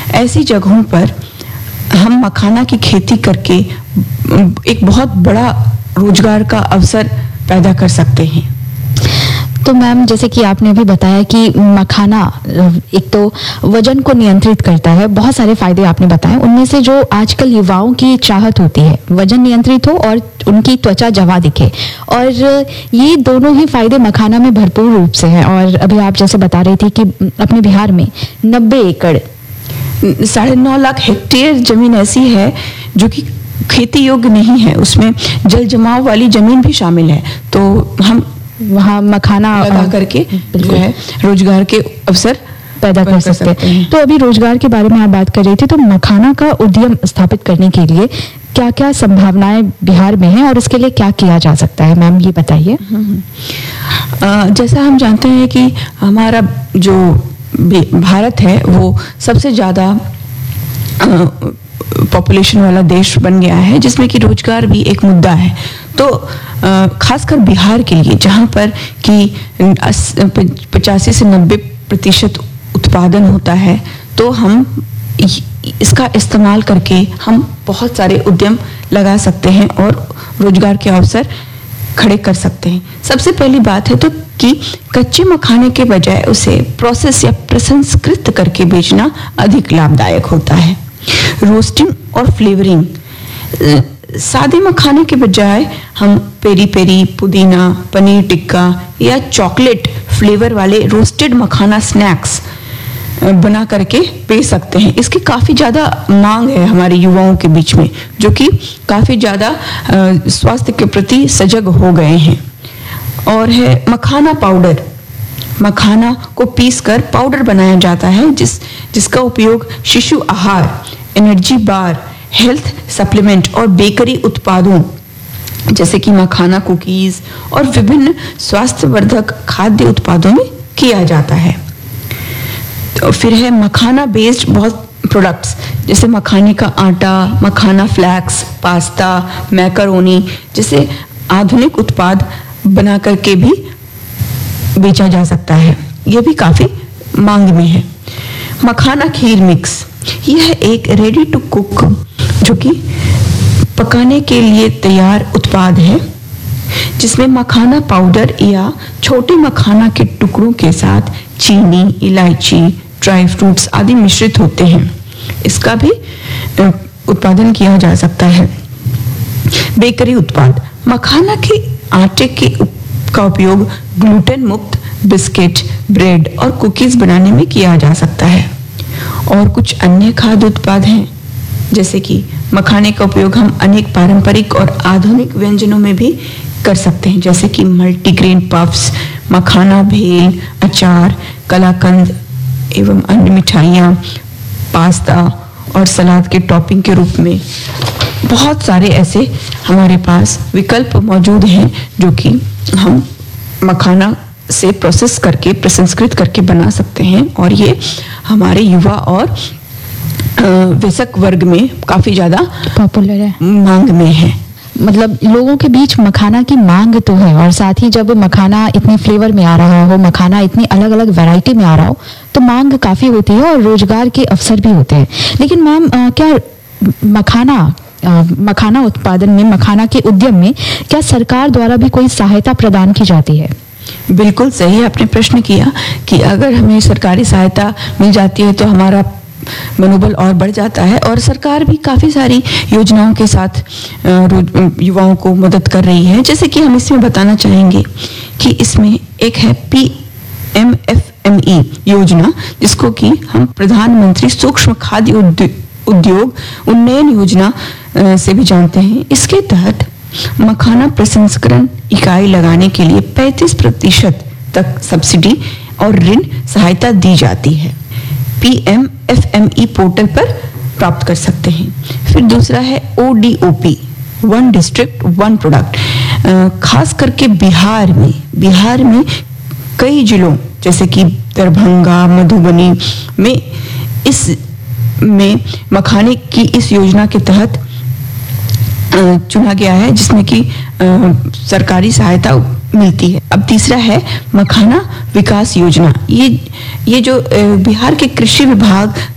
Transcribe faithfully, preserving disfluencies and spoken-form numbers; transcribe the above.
ऐसी जगहों पर हम मखाना की खेती करके एक बहुत बड़ा रोजगार का अवसर पैदा कर सकते हैं। तो मैम, जैसे कि आपने भी बताया कि मखाना एक तो वजन को नियंत्रित करता है, बहुत सारे फायदे आपने बताए। उनमें से जो आजकल युवाओं की चाहत होती है, वजन नियंत्रित हो और उनकी त्वचा जवा दिखे, और ये दोनों ही फायदे मखाना में भरपूर रूप से हैं। और अभी आप जैसे बता रही थी कि अपने बिहार में नब्बे एकड़ साढ़े नौ लाख हेक्टेयर जमीन ऐसी है जो कि खेती योग्य नहीं है, उसमें जल जमाव वाली जमीन भी शामिल है। तो हम वहाँ मखाना लगा करके जो है रोजगार के अवसर पैदा कर सकते, सकते हैं। तो अभी रोजगार के बारे में आप बात कर रही थी, तो मखाना का उद्यम स्थापित करने के लिए क्या क्या संभावनाएं बिहार में हैं और इसके लिए क्या किया जा सकता है, मैम ये बताइए। जैसा हम जानते हैं कि हमारा जो भारत है वो सबसे ज्यादा पॉपुलेशन वाला देश बन गया है, जिसमें कि रोजगार भी एक मुद्दा है। तो खासकर बिहार के लिए, जहाँ पर कि पचासी से नब्बे प्रतिशत उत्पादन होता है, तो हम इसका इस्तेमाल करके हम बहुत सारे उद्यम लगा सकते हैं और रोजगार के अवसर खड़े कर सकते हैं। सबसे पहली बात है तो कि कच्चे मखाने के बजाय उसे प्रोसेस या प्रसंस्कृत करके बेचना अधिक लाभदायक होता है। रोस्टिंग और फ्लेवरिंग, सादे मखाने के बजाय हम पेरी पेरी, पुदीना, पनीर टिक्का या चॉकलेट फ्लेवर वाले रोस्टेड मखाना स्नैक्स बना करके बेच सकते हैं। इसकी काफ़ी ज़्यादा मांग है हमारे युवाओं के बीच में, जो कि काफ़ी ज़्यादा स्वास्थ्य के प्रति सजग हो गए हैं। और है मखाना पाउडर, मखाना को पीसकर पाउडर बनाया जाता है, जिस जिसका उपयोग शिशु आहार, एनर्जी बार, हेल्थ सप्लीमेंट और बेकरी उत्पादों जैसे कि मखाना कुकीज और विभिन्न स्वास्थ्यवर्धक खाद्य उत्पादों में किया जाता है। तो फिर है मखाना बेस्ड बहुत प्रोडक्ट्स, जैसे मखाने का आटा, मखाना फ्लैक्स, पास्ता, मैकरोनी जैसे आधुनिक उत्पाद बना करके भी बेचा जा सकता है। यह भी काफी मांग में है। मखाना खीर मिक्स, यह एक रेडी टू कुक जो कि पकाने के लिए तैयार उत्पाद है, जिसमें मखाना पाउडर या छोटे मखाना के टुकड़ों के साथ चीनी, इलायची, ड्राई फ्रूट्स आदि मिश्रित होते हैं। इसका भी उत्पादन किया जा सकता है। बेकरी उत्पाद, मखाना के आटे के का उपयोग ग्लूटेन मुक्त बिस्किट, ब्रेड और कुकीज बनाने में किया जा सकता है। और कुछ अन्य खाद्य उत्पाद हैं, जैसे कि मखाने का उपयोग हम अनेक पारंपरिक और आधुनिक व्यंजनों में भी कर सकते हैं, जैसे कि मल्टीग्रेन पफ्स, मखाना भेल, अचार, कलाकंद एवं अन्य मिठाइयाँ, पास्ता और सलाद के टॉपिंग के रूप में। बहुत सारे ऐसे हमारे पास विकल्प मौजूद हैं जो कि हम मखाना से प्रोसेस करके, प्रसंस्कृत करके बना सकते हैं, और ये हमारे युवा और वयस्क वर्ग में काफी ज्यादा पॉपुलर है, मांग में है। मतलब लोगों के बीच मखाना की मांग तो है, और साथ ही जब मखाना इतने फ्लेवर में आ रहा हो, मखाना इतनी अलग अलग वैरायटी में आ रहा हो, तो मांग काफी होती है और रोजगार के अवसर भी होते हैं। लेकिन मैम, क्या मखाना आ, मखाना उत्पादन में, मखाना के उद्यम में क्या सरकार द्वारा भी कोई सहायता प्रदान की जाती है? बिल्कुल सही आपने प्रश्न किया कि अगर हमें सरकारी सहायता मिल जाती है तो हमारा मनोबल और बढ़ जाता है, और सरकार भी काफ़ी सारी योजनाओं के साथ युवाओं को मदद कर रही है। जैसे कि हम इसमें बताना चाहेंगे कि इसमें एक है P M F M E योजना, जिसको कि हम प्रधानमंत्री सूक्ष्म खाद्य उद्योग उन्नयन योजना से भी जानते हैं। इसके तहत मखाना प्रसंस्करण इकाई लगाने के लिए पैंतीस प्रतिशत तक सब्सिडी और ऋण सहायता दी जाती है। P M F M E portal पर प्राप्त कर सकते हैं। फिर दूसरा है O D O P, one district one product. खास करके बिहार में बिहार में कई जिलों जैसे कि दरभंगा, मधुबनी में इस में मखाने की इस योजना के तहत चुना गया है, जिसमें कि सरकारी सहायता मिलती है। अब तीसरा है मखाना विकास योजना। ये ये जो बिहार के कृषि विभाग